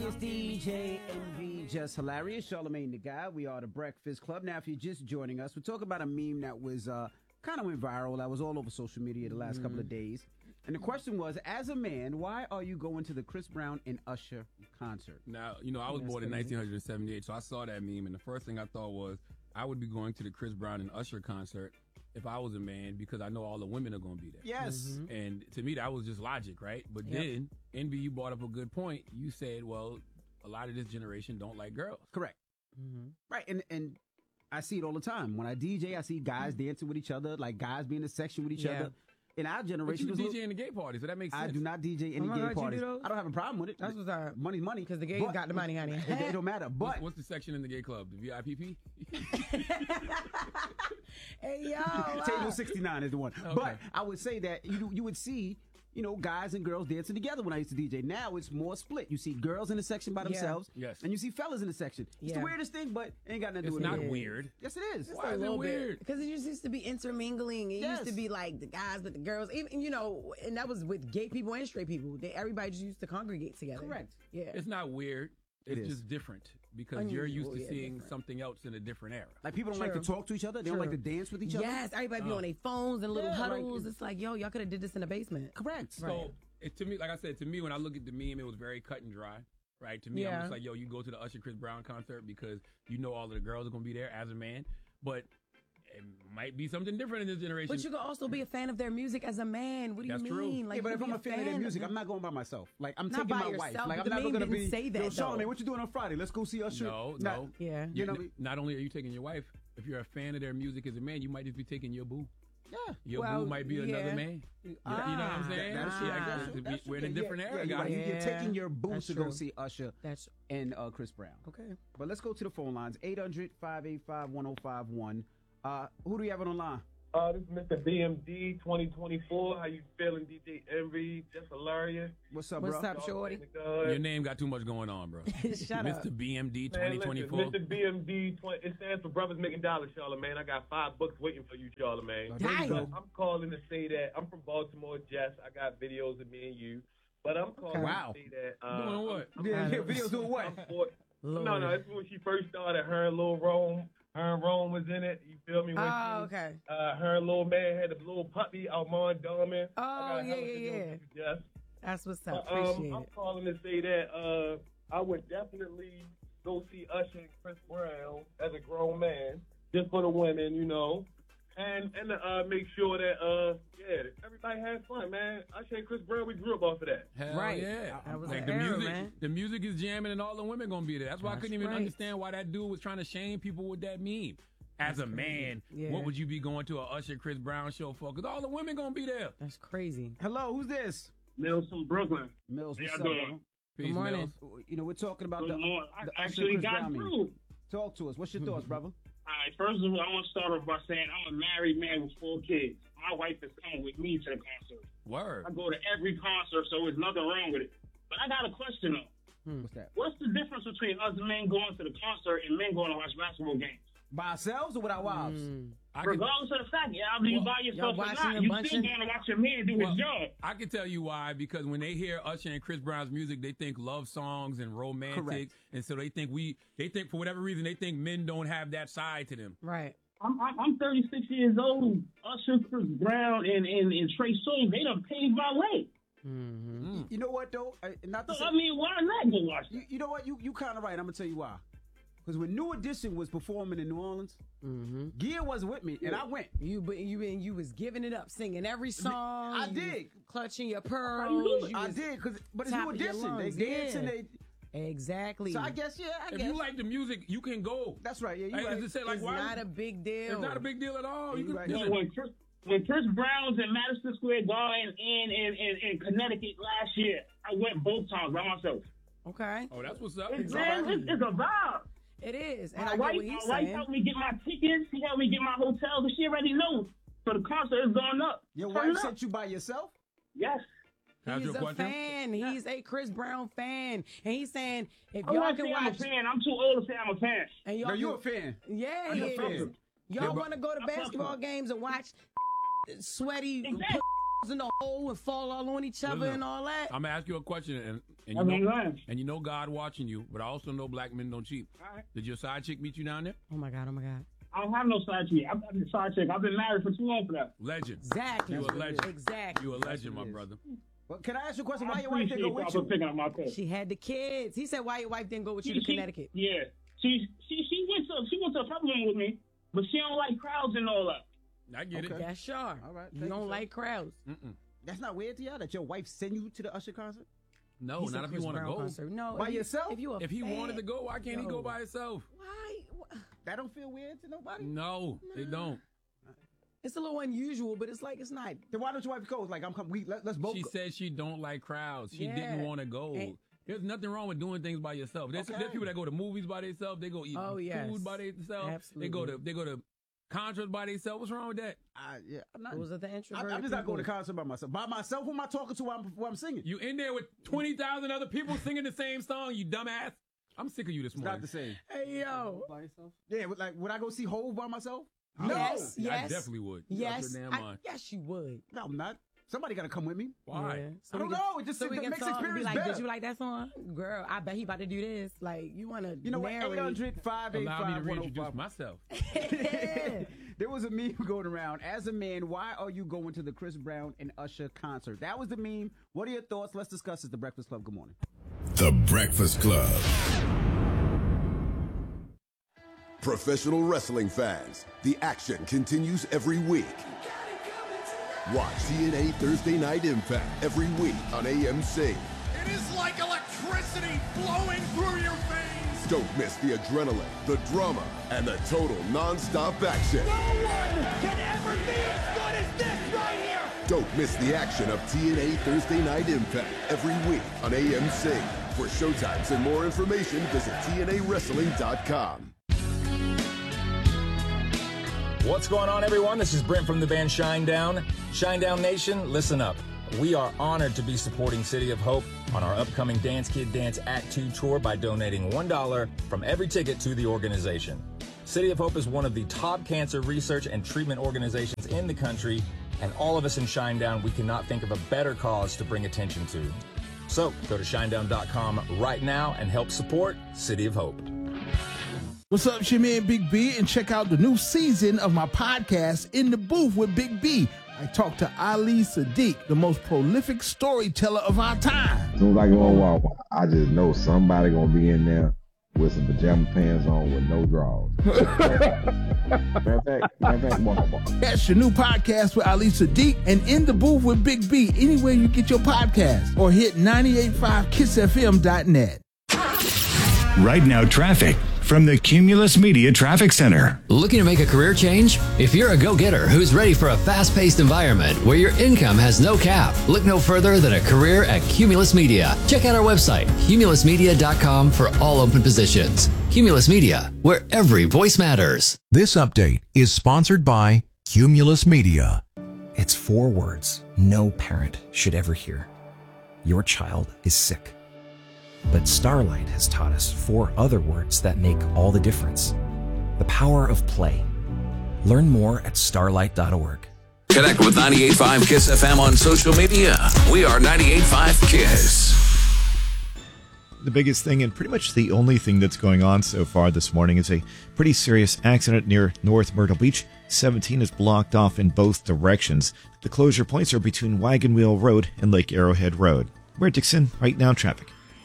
It's DJ Envy, Just Hilarious, Charlamagne the Guy. We are the Breakfast Club. Now, if you're just joining us, we're talking about a meme that was kind of went viral. That was all over social media the last couple of days. And the question was, as a man, why are you going to the Chris Brown and Usher concert? Now, you know, I was born in 1978, so I saw that meme, and the first thing I thought was, I would be going to the Chris Brown and Usher concert if I was a man, because I know all the women are going to be there. Yes. And to me, that was just logic, right? But then, Envy, you brought up a good point. You said, well, a lot of this generation don't like girls. Correct. Right. And I see it all the time. When I DJ, I see guys dancing with each other, like guys being in a section with each other. In our generation, but you DJ in the gay party, so that makes sense. I do not DJ any gay parties. I don't have a problem with it. That's what's our money's money, because the gays got the money, honey. It don't matter. But what's the section in the gay club? The VIPP? Hey yo, Table 69 is the one. Okay. But I would say that you would see, you know, guys and girls dancing together when I used to DJ. Now it's more split. You see girls in the section by themselves, Yes. and you see fellas in the section. It's the weirdest thing, but it ain't got nothing to do with it. It's not weird. Yes, it is. Why is it weird? Because it just used to be intermingling. It used to be like the guys with the girls, even and that was with gay people and straight people. Everybody just used to congregate together. Correct. Yeah. It's not weird. It's just different because you're used to seeing something else in a different era. Like people don't like to talk to each other. They don't like to dance with each other. Yes, everybody be on their phones and little huddles. It's like, yo, y'all could have did this in the basement. Correct. So to me, like I said, when I look at the meme, it was very cut and dry. Right? To me, I'm just like, yo, you go to the Usher Chris Brown concert because you know all of the girls are going to be there as a man. But it might be something different in this generation. But you can also be a fan of their music as a man. What do you mean? True. Like, but if I'm a fan of their music, I'm not going by myself. Like, I'm not taking by my yourself, wife. Like, but I'm the not meme going to didn't be, say that, yo, though. Charlamagne, what you doing on Friday? Let's go see Usher. No. Yeah. Not only are you taking your wife, if you're a fan of their music as a man, you might just be taking your boo. Yeah. Your boo might be another man. You know what I'm saying? We're in a different era, guys. You're taking your boo to go see Usher and Chris Brown. Okay. But let's go to the phone lines. 800-585-1051. Who do we have on the line? This is Mr. BMD 2024. How you feeling, DJ Envy? Just hilarious. What's up, bro? What's up, shorty? Your name got too much going on, bro. Shut up. Mr. BMD 2024. Mr. BMD, it stands for Brothers Making Dollars, Charlamagne. I got 5 books waiting for you, Charlamagne. I'm calling to say that I'm from Baltimore, Jess. I got videos of me and you. But I'm calling to say that... doing what? Videos doing what? No, it's when she first started. Her and Lil Rome. Her and Rome was in it. You feel me? Okay. Her and little man had a little puppy, Armand Darman. Oh, yeah. Yes. That's what's up. Appreciate I'm it. calling to say that I would definitely go see Usher and Chris Brown as a grown man, just for the women, you know, and make sure that everybody has fun, man. Usher and Chris Brown, we grew up off of that. Hell Right. yeah. That was like the era, man. The music is jamming and all the women gonna be there. That's why I couldn't even understand why that dude was trying to shame people with that meme. As a man, what would you be going to a Usher Chris Brown show for? Because all the women gonna be there. That's crazy. Hello, who's this? Mills from Brooklyn. Mills, what's up, doing? bro? Peace, Good morning. Mills. You know, we're talking about the I Usher actually Chris got Brown meme. through. Talk to us. What's your thoughts, brother? All right, first of all, I want to start off by saying I'm a married man with 4 kids. My wife is coming with me to the concert. Word. I go to every concert, so there's nothing wrong with it. But I got a question, though. What's that? What's the difference between us men going to the concert and men going to watch basketball games? By ourselves or with our wives? Regardless of the fact, either you by yourself or watching not, and you bunching? still going to watch your man do his job. I can tell you why, because when they hear Usher and Chris Brown's music, they think love songs and romantic. Correct. And so they think for whatever reason, they think men don't have that side to them. Right. I'm 36 years old. Usher, Chris Brown, and Trey Songz, they done paved my way. You know what, though? Not to So, say, I mean, why not go watch that? you know what? You kind of right. I'm going to tell you why. Because when New Edition was performing in New Orleans, Gia wasn't with me, and I went. You was giving it up, singing every song. I You did. was clutching your pearls. I did, but it's top New of your Edition. They lungs, dance and they... Exactly. So I guess, If you like the music, you can go. That's right. Yeah, you Like, right. just say, like, It's why? not a big deal. It's not a big deal at all. You can, right. listen, When Chris Brown's in Madison Square Garden in Connecticut last year, I went both times by myself. Okay. Oh, that's what's up. It's a vibe. It is. And My I get wife, what he's my wife saying. helped me get my tickets. She helped me get my hotel, but she already knows. So the concert is going up. Your Turn wife it up. sent you by yourself? Yes. How's He's your a question? fan. He's a Chris Brown fan. And he's saying, if I'm y'all not can saying I'm a watch... fan. I'm too old to say I'm a fan. And y'all No, you a can- fan. Yeah, You he a fan. is. Y'all want to go to basketball games and watch sweaty Exactly. in the hole and fall all on each other and all that. I'm gonna ask you a question, and you know God watching you, but I also know black men don't cheat. All right. Did your side chick meet you down there? Oh my God. I don't have no side chick. I'm a side chick. I've been married for too long for that. Legend. Exactly. You a legend. Exactly. You a legend, my brother. Well, can I ask you a question? Why your wife didn't go with you? Picking up my pay. She had the kids. He said, why your wife didn't go with you to Connecticut? Yeah. She went to a couple with me, but she don't like crowds and all that. I get it. That's sure. All right. You don't like crowds. That's not weird to y'all that your wife send you to the Usher concert? No, not if you want to go. Concert. No, by yourself? If he wanted to go, why can't he go by himself? Why? That don't feel weird to nobody? No, it don't. It's a little unusual, but it's like it's not. Then why don't your wife go? Like, I'm coming. Let's both She go. said she don't like crowds. She didn't want to go. There's nothing wrong with doing things by yourself. There's people that go to movies by themselves. They go eat food by themselves. Absolutely. They go to concerts by themselves. What's wrong with that? Those are the introverted I'm just not going to concert by myself. By myself, who am I talking to while I'm singing? You in there with 20,000 other people singing the same song, you dumbass. I'm sick of you this morning. It's not the same. Hey, yo. By yourself? Yeah, like, would I go see Hove by myself? No. Yes. I definitely would. Yes. Yes, you would. No, I'm not. Somebody got to come with me. Why? Yeah. I don't know. It just makes experience like, better. Did you like that song? Girl, I bet he about to do this. Like, you want to narrate. 800-585-1055. Allow me to reintroduce myself. There was a meme going around. As a man, why are you going to the Chris Brown and Usher concert? That was the meme. What are your thoughts? Let's discuss it. The Breakfast Club. Good morning. The Breakfast Club. Professional wrestling fans, the action continues every week. Watch TNA Thursday Night Impact every week on AMC. It is like electricity flowing through your veins. Don't miss the adrenaline, the drama, and the total non-stop action. No one can ever be as good as this right here. Don't miss the action of TNA Thursday Night Impact every week on AMC. For showtimes and more information, visit TNAWrestling.com. What's going on, everyone? This is Brent from the band Shinedown. Shinedown Nation, listen up. We are honored to be supporting City of Hope on our upcoming Dance Kid Dance Act 2 tour by donating $1 from every ticket to the organization. City of Hope is one of the top cancer research and treatment organizations in the country, and all of us in Shinedown, we cannot think of a better cause to bring attention to. So go to shinedown.com right now and help support City of Hope. What's up, it's your man Big B, and check out the new season of my podcast, In the Booth with Big B. I talk to Ali Sadiq, the most prolific storyteller of our time. As soon as I go on Walmart, I just know somebody gonna be in there with some pajama pants on with no drawers. Matter of fact, That's your new podcast with Ali Sadiq and In the Booth with Big B, anywhere you get your podcast, or hit 985kissfm.net. Right now, traffic from the Cumulus Media Traffic Center. Looking to make a career change? If you're a go-getter who's ready for a fast-paced environment where your income has no cap, look no further than a career at Cumulus Media. Check out our website, cumulusmedia.com, for all open positions. Cumulus Media, where every voice matters. This update is sponsored by Cumulus Media. It's 4 words no parent should ever hear. Your child is sick. But Starlight has taught us 4 other words that make all the difference. The power of play. Learn more at starlight.org. Connect with 98.5 KISS FM on social media. We are 98.5 KISS. The biggest thing, and pretty much the only thing that's going on so far this morning, is a pretty serious accident near North Myrtle Beach. 17 is blocked off in both directions. The closure points are between Wagon Wheel Road and Lake Arrowhead Road. We're Dixon, right now traffic.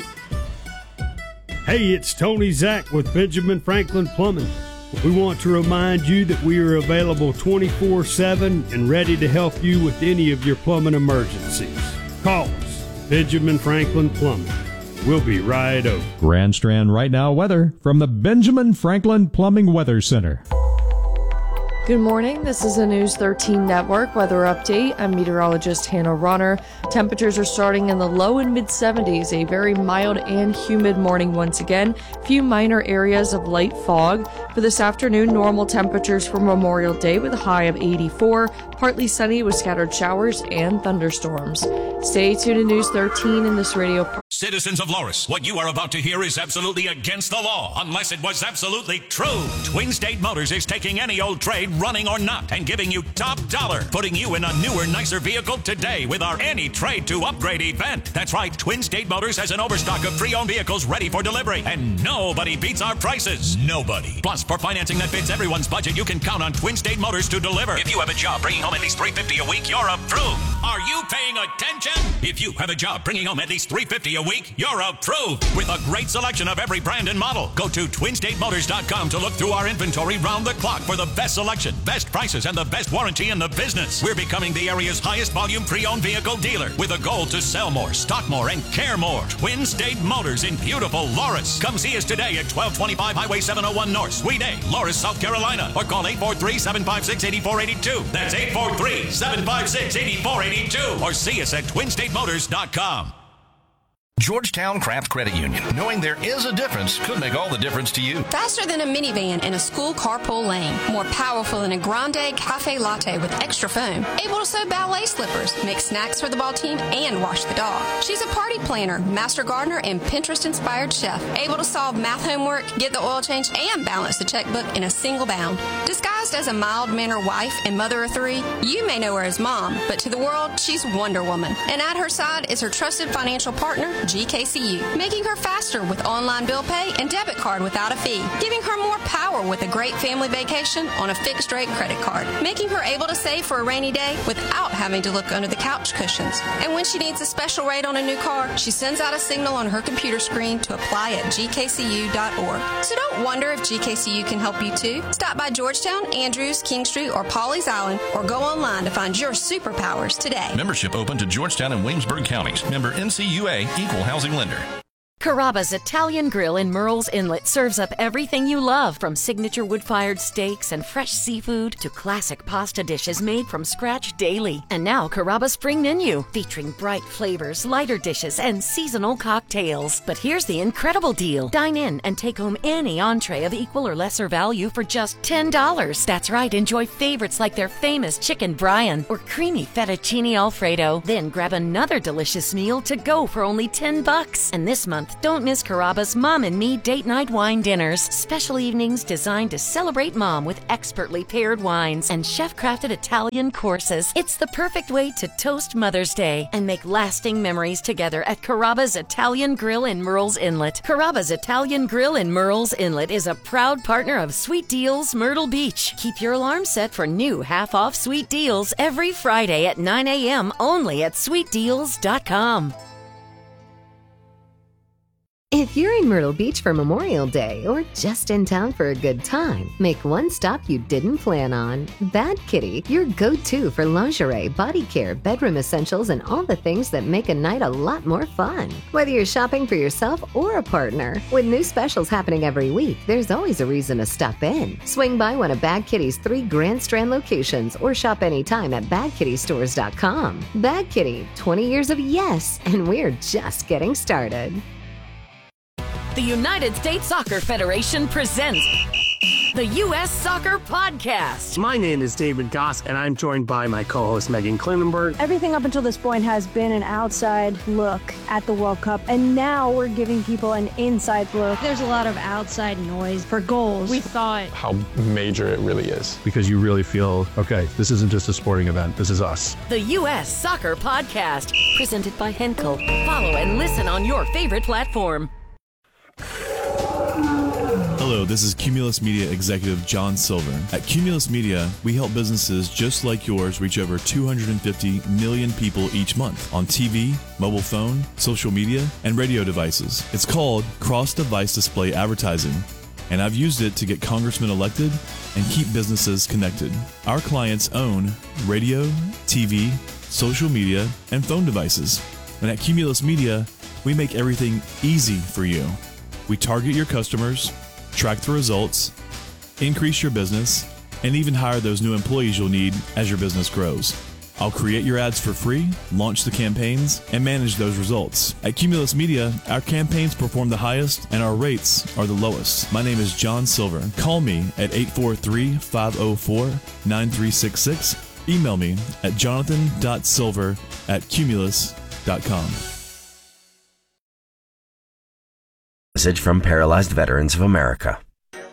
Hey, it's Tony Zach with Benjamin Franklin Plumbing. We want to remind you that we are available 24/7 and ready to help you with any of your plumbing emergencies. Call us, Benjamin Franklin Plumbing. We'll be right over. Grand Strand right now weather from the Benjamin Franklin Plumbing Weather Center. Good morning. This is a News 13 Network weather update. I'm meteorologist Hannah Ronner. Temperatures are starting in the low and mid 70s. A very mild and humid morning once again. Few minor areas of light fog. For this afternoon, normal temperatures for Memorial Day with a high of 84. Partly sunny with scattered showers and thunderstorms. Stay tuned to News 13 in this radio. Citizens of Loris, what you are about to hear is absolutely against the law, unless it was absolutely true. Twin State Motors is taking any old trade, running or not, and giving you top dollar, putting you in a newer, nicer vehicle today with our Any Trade to Upgrade event. That's right, Twin State Motors has an overstock of pre-owned vehicles ready for delivery, and nobody beats our prices. Nobody. Plus, for financing that fits everyone's budget, you can count on Twin State Motors to deliver. If you have a job bringing home at least $350 a week, you're approved. Are you paying attention? If you have a job bringing home at least $350 a week, you're approved. With a great selection of every brand and model. Go to TwinStateMotors.com to look through our inventory round the clock for the best selection, best prices, and the best warranty in the business. We're becoming the area's highest volume pre-owned vehicle dealer with a goal to sell more, stock more, and care more. Twin State Motors in beautiful Loris. Come see us today at 1225 Highway 701 North, Suite A, Loris, South Carolina, or call 843-756-8482. That's 843-756-8482. Or see us at TwinStateMotors.com. Georgetown Craft Credit Union. Knowing there is a difference could make all the difference to you. Faster than a minivan in a school carpool lane. More powerful than a grande cafe latte with extra foam. Able to sew ballet slippers, make snacks for the ball team, and wash the dog. She's a party planner, master gardener, and Pinterest-inspired chef. Able to solve math homework, get the oil change, and balance the checkbook in a single bound. Disguised as a mild-mannered wife and mother of three, you may know her as Mom, but to the world, she's Wonder Woman. And at her side is her trusted financial partner, GKCU, making her faster with online bill pay and debit card without a fee, giving her more power with a great family vacation on a fixed rate credit card, making her able to save for a rainy day without having to look under the couch cushions. And when she needs a special rate on a new car, she sends out a signal on her computer screen to apply at gkcu.org. So don't wonder if GKCU can help you too. Stop by Georgetown, Andrews, King Street, or Pawleys Island, or go online to find your superpowers today. Membership open to Georgetown and Williamsburg counties. Member NCUA, Equal Housing Lender. Carrabba's Italian Grill in Murrells Inlet serves up everything you love, from signature wood-fired steaks and fresh seafood to classic pasta dishes made from scratch daily. And now Carrabba's spring menu, featuring bright flavors, lighter dishes, and seasonal cocktails. But here's the incredible deal. Dine in and take home any entree of equal or lesser value for just $10. That's right, enjoy favorites like their famous chicken Brian or creamy fettuccine Alfredo. Then grab another delicious meal to go for only $10. And this month, don't miss Carrabba's Mom and Me Date Night Wine Dinners. Special evenings designed to celebrate Mom with expertly paired wines and chef-crafted Italian courses. It's the perfect way to toast Mother's Day and make lasting memories together at Carrabba's Italian Grill in Murrells Inlet. Carrabba's Italian Grill in Murrells Inlet is a proud partner of Sweet Deals Myrtle Beach. Keep your alarm set for new half-off sweet deals every Friday at 9 a.m. only at sweetdeals.com. If you're in Myrtle Beach for Memorial Day or just in town for a good time, make one stop you didn't plan on. Bad Kitty, your go-to for lingerie, body care, bedroom essentials, and all the things that make a night a lot more fun. Whether you're shopping for yourself or a partner, with new specials happening every week, there's always a reason to stop in. Swing by one of Bad Kitty's 3 Grand Strand locations or shop anytime at badkittystores.com. Bad Kitty, 20 years of yes, and we're just getting started. The United States Soccer Federation presents the U.S. Soccer Podcast. My name is David Goss, and I'm joined by my co-host Megan Klinenberg. Everything up until this point has been an outside look at the World Cup, and now we're giving people an inside look. There's a lot of outside noise for goals. We thought how major it really is. Because you really feel, okay, this isn't just a sporting event, this is us. The U.S. Soccer Podcast, presented by Henkel. Follow and listen on your favorite platform. Hello, this is Cumulus Media Executive John Silver. At Cumulus Media, we help businesses just like yours reach over 250 million people each month on TV, mobile phone, social media, and radio devices. It's called cross-device display advertising, and I've used it to get congressmen elected and keep businesses connected. Our clients own radio, TV, social media, and phone devices. And at Cumulus Media, we make everything easy for you. We target your customers, track the results, increase your business, and even hire those new employees you'll need as your business grows. I'll create your ads for free, launch the campaigns, and manage those results. At Cumulus Media, our campaigns perform the highest and our rates are the lowest. My name is John Silver. Call me at 843-504-9366. Email me at jonathan.silver@cumulus.com. message from Paralyzed Veterans of America.